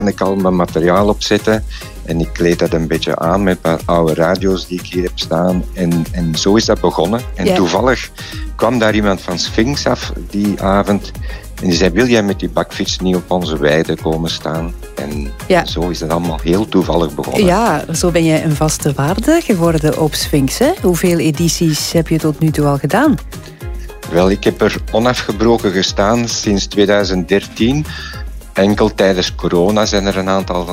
ik al mijn materiaal opzetten en ik kleed dat een beetje aan met een paar oude radio's die ik hier heb staan. En zo is dat begonnen. En toevallig kwam daar iemand van Sphinx af die avond en die zei, wil jij met die bakfiets niet op onze weide komen staan? En zo is dat allemaal heel toevallig begonnen. Ja, zo ben jij een vaste waarde geworden op Sphinx. Hè? Hoeveel edities heb je tot nu toe al gedaan? Wel, ik heb er onafgebroken gestaan sinds 2013. Enkel tijdens corona zijn er een aantal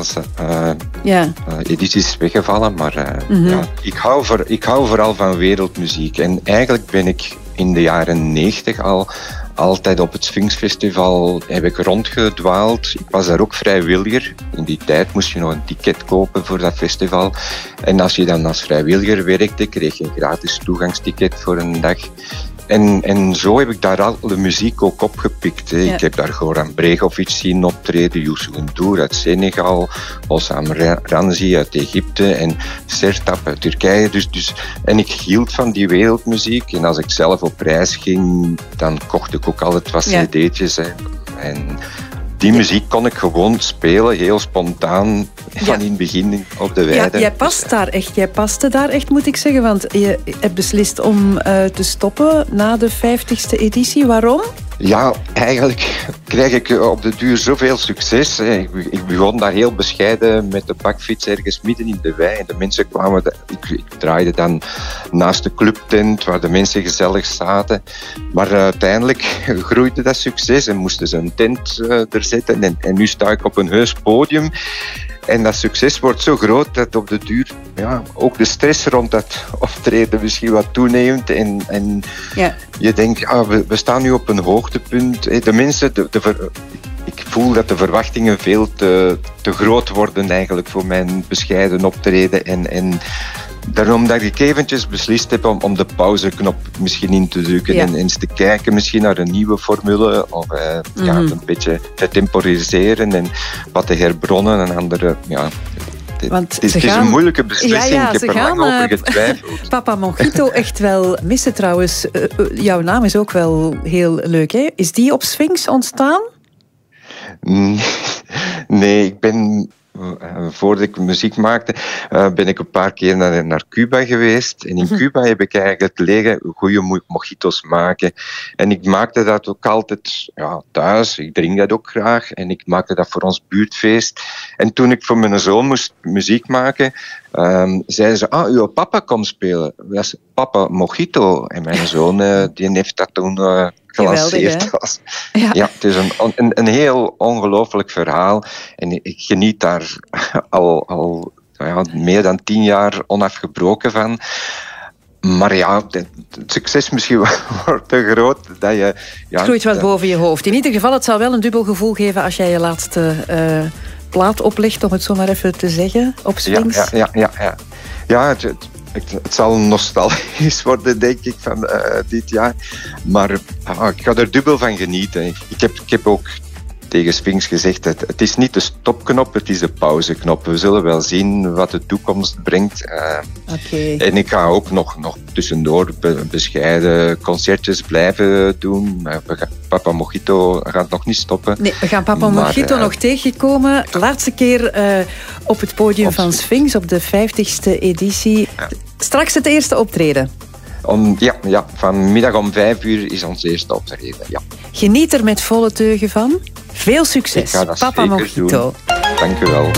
edities weggevallen. Maar ik hou vooral van wereldmuziek. En eigenlijk ben ik in de jaren 90 altijd op het Sphinx Festival heb ik rondgedwaald. Ik was daar ook vrijwilliger. In die tijd moest je nog een ticket kopen voor dat festival. En als je dan als vrijwilliger werkte, kreeg je een gratis toegangsticket voor een dag. En zo heb ik daar al de muziek ook opgepikt. Ja. Ik heb daar Goran Bregovic zien optreden, Youssou N'Dour uit Senegal, Hossam Ramzi uit Egypte en Sertab uit Turkije. En ik hield van die wereldmuziek. En als ik zelf op reis ging, dan kocht ik ook altijd wat cd'tjes. En die muziek kon ik gewoon spelen, heel spontaan, van in het begin op de weide. Ja, jij paste daar echt, moet ik zeggen. Want je hebt beslist om te stoppen na de 50ste editie. Waarom? Ja, eigenlijk krijg ik op de duur zoveel succes. Ik begon daar heel bescheiden met de bakfiets ergens midden in de wei. En de mensen kwamen... Ik draaide dan naast de clubtent waar de mensen gezellig zaten. Maar uiteindelijk groeide dat succes en moesten ze een tent er zetten. En nu sta ik op een heus podium. En dat succes wordt zo groot dat op de duur ook de stress rond dat optreden misschien wat toeneemt. En je denkt, we staan nu op een hoogtepunt. De mensen, ik voel dat de verwachtingen veel te groot worden eigenlijk voor mijn bescheiden optreden. En daarom dat ik eventjes beslist heb om de pauzeknop misschien in te drukken en eens te kijken misschien naar een nieuwe formule of een beetje te temporiseren en wat te herbronnen en andere... Het is een moeilijke beslissing. Ik heb er lang over getwijfeld. Papa Mojito echt wel missen trouwens. Jouw naam is ook wel heel leuk, hè? Is die op Sphinx ontstaan? Nee, ik ben... Voordat ik muziek maakte, ben ik een paar keer naar Cuba geweest. En in Cuba heb ik eigenlijk leren goede mojito's maken. En ik maakte dat ook altijd thuis. Ik drink dat ook graag. En ik maakte dat voor ons buurtfeest. En toen ik voor mijn zoon moest muziek maken, zeiden ze, uw papa komt spelen. Dat is Papa Mojito. En mijn zoon die heeft dat toen gelanceerd. Het is een heel ongelooflijk verhaal. En ik geniet daar al meer dan 10 jaar onafgebroken van. Maar het succes misschien wordt te groot. Dat je, het groeit wat boven je hoofd. In ieder geval, het zal wel een dubbel gevoel geven als jij je laatste plaat oplegt, om het zo maar even te zeggen, op Sphinx. Ja, het zal nostalgisch worden, denk ik, van dit jaar. Maar ik ga er dubbel van genieten. Ik heb ook tegen Sphinx gezegd, het is niet de stopknop, het is de pauzeknop. We zullen wel zien wat de toekomst brengt. En ik ga ook nog tussendoor bescheiden concertjes blijven doen. Papa Mojito gaat nog niet stoppen. Nee, we gaan Papa Mojito nog tegenkomen. De laatste keer op het podium van Sphinx op de 50ste editie. Ja. Straks het eerste optreden. Vanmiddag om 5 uur is ons eerste optreden. Ja. Geniet er met volle teugen van. Veel succes, Papa Mojito. Dank u wel.